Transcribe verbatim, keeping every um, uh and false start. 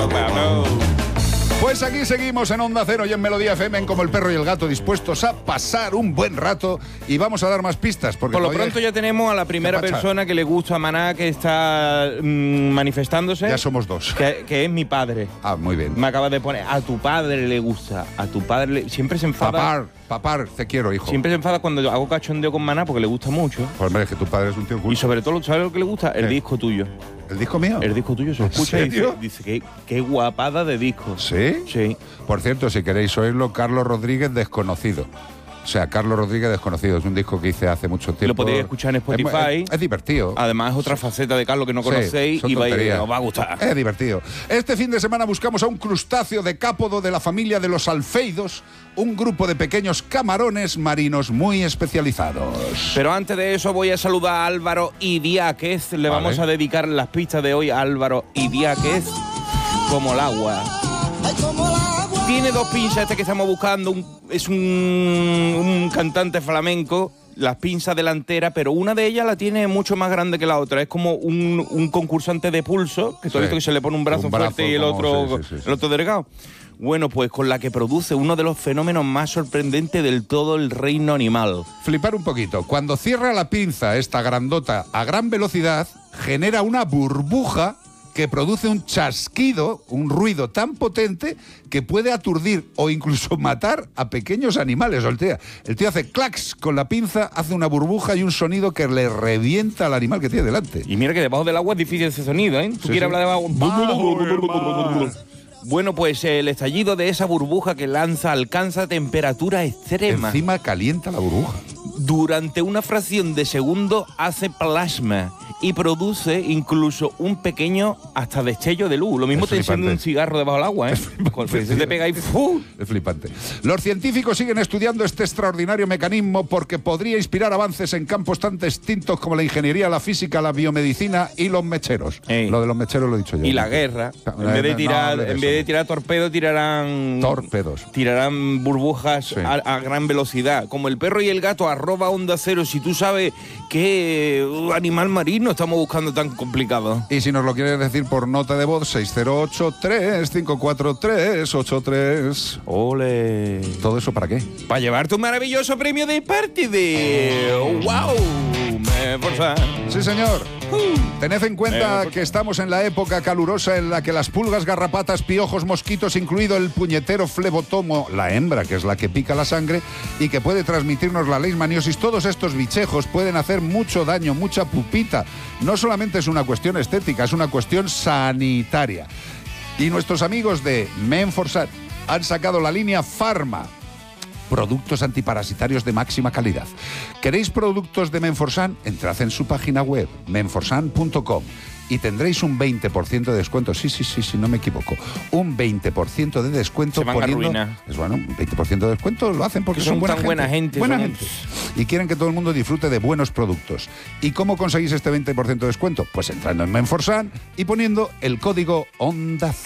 Pues aquí seguimos en Onda Cero y en Melodía F M en Como el Perro y el Gato, dispuestos a pasar un buen rato, y vamos a dar más pistas. Porque Por lo pronto ya tenemos a la primera persona que le gusta a Maná, que está mmm, manifestándose. Ya somos dos. Que, que es mi padre. Ah, muy bien. Me acaba de poner, a tu padre le gusta, a tu padre le... Siempre se enfada. Papar, papar, te quiero, hijo. Siempre se enfada cuando hago cachondeo con Maná porque le gusta mucho. Pues hombre, es que tu padre es un tío culto. Y sobre todo, ¿sabes lo que le gusta? El ¿Qué? disco tuyo. ¿El disco mío? El disco tuyo se escucha y dice, dice que qué guapada de disco. ¿Sí? Sí. Por cierto, si queréis oírlo, Carlos Rodríguez Desconocido. O sea, Carlos Rodríguez Desconocido. Es un disco que hice hace mucho tiempo. Lo podéis escuchar en Spotify. Es, es, es divertido. Además, es otra faceta de Carlos que no conocéis, sí, y va, os va a gustar. Es divertido. Este fin de semana buscamos a un crustáceo decápodo de la familia de los alfeidos, un grupo de pequeños camarones marinos muy especializados. Pero antes de eso voy a saludar a Álvaro Idiáquez. Le vale. vamos a dedicar las pistas de hoy a Álvaro Idiáquez, como el agua. Tiene dos pinzas este que estamos buscando, un, es un, un cantante flamenco, las pinzas delanteras, pero una de ellas la tiene mucho más grande que la otra. Es como un, un concursante de pulso, que tú has visto que se le pone un brazo, un brazo fuerte y el otro, sí, sí, sí, sí. el otro delgado. Bueno, pues con la que produce uno de los fenómenos más sorprendentes del todo el reino animal. Flipar un poquito. Cuando cierra la pinza, esta grandota, a gran velocidad, genera una burbuja que produce un chasquido, un ruido tan potente que puede aturdir o incluso matar a pequeños animales. El tío, el tío hace clacs con la pinza, hace una burbuja y un sonido que le revienta al animal que tiene delante. Y mira que debajo del agua es difícil ese sonido, ¿eh? ¿Tú sí, quieres sí. hablar de agua? Bueno, pues el estallido de esa burbuja que lanza alcanza temperatura extrema. Encima calienta la burbuja. Durante una fracción de segundo hace plasma y produce incluso un pequeño hasta destello de luz. Lo mismo te enciende un cigarro debajo del agua, ¿eh? Cuando se te pega ahí, ¡fu! Es flipante. Los científicos siguen estudiando este extraordinario mecanismo porque podría inspirar avances en campos tan distintos como la ingeniería, la física, la biomedicina y los mecheros. Ey. Lo de los mecheros lo he dicho yo. Y la guerra. En vez de tirar, no, no, en vez de tirar torpedos, tirarán... Torpedos. Tirarán burbujas sí. a, a gran velocidad. Como el perro y el gato, arroba Onda Cero. Si tú sabes qué animal marino estamos buscando tan complicado. Y si nos lo quieres decir por nota de voz, seis cero ocho, tres cinco cuatro, tres ocho tres. ¡Ole! ¿Todo eso para qué? Para llevarte un maravilloso premio de Party de... ¡Wow! Menforsan. Sí, señor. Uh, Tened en cuenta que estamos en la época calurosa en la que las pulgas, garrapatas, piojos, mosquitos, incluido el puñetero flebotomo, la hembra, que es la que pica la sangre y que puede transmitirnos la leishmaniosis, todos estos bichejos pueden hacer mucho daño, mucha pupita. No solamente es una cuestión estética, es una cuestión sanitaria. Y nuestros amigos de Menforsan han sacado la línea Pharma, productos antiparasitarios de máxima calidad. ¿Queréis productos de Menforsan? Entrad en su página web, menforsan punto com, y tendréis un veinte por ciento de descuento. Sí, sí, sí, sí, no me equivoco. Un veinte por ciento de descuento. Se van poniendo... a arruinar. Es bueno, un veinte por ciento de descuento lo hacen porque son, son buena tan gente. buena gente. Buena son... gente. Y quieren que todo el mundo disfrute de buenos productos. ¿Y cómo conseguís este veinte por ciento de descuento? Pues entrando en Menforsan y poniendo el código Onda